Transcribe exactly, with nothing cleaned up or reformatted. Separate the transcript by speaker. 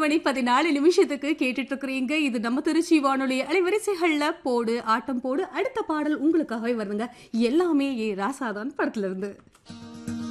Speaker 1: மணி பதினாலு நிமிஷத்துக்கு கேட்டுட்டு இருக்கிறீங்க. இது நம்ம திருச்சி வானொலி அலைவரிசைகள்ல போடு ஆட்டம் போடு. அடுத்த பாடல் உங்களுக்காகவே வருதுங்க. எல்லாமே ஏ ராசாதான் படத்துல இருந்து.